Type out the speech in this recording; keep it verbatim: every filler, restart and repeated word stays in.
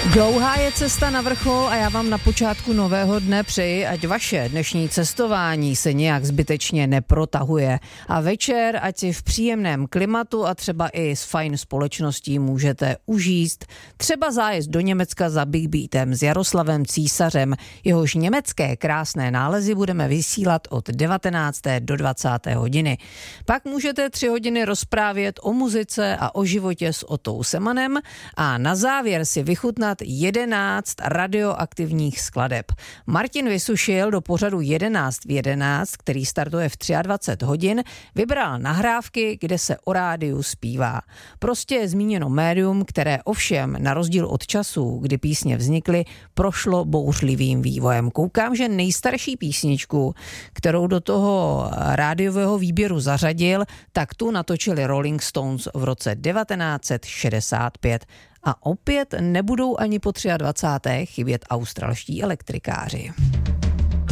Dlouhá je cesta na vrchol a já vám na počátku nového dne přeji, ať vaše dnešní cestování se nějak zbytečně neprotahuje. A večer, ať si v příjemném klimatu a třeba i s fajn společností můžete užít třeba zájezd do Německa za Big Beatem s Jaroslavem Císařem. Jehož německé krásné nálezy budeme vysílat od devatenácté do dvacáté hodiny. Pak můžete tři hodiny rozprávět o muzice a o životě s Otou Semanem a na závěr si vychutnat jedenáct radioaktivních skladeb. Martin Vysušil do pořadu jedenáct v jedenáct, který startuje v dvacet tři hodin, vybral nahrávky, kde se o rádiu zpívá. Prostě je zmíněno médium, které ovšem na rozdíl od času, kdy písně vznikly, prošlo bouřlivým vývojem. Koukám, že nejstarší písničku, kterou do toho rádiového výběru zařadil, tak tu natočili Rolling Stones v roce devatenáct set šedesát pět. A opět nebudou ani po dvacáté třiadvacáté chybět australští elektrikáři.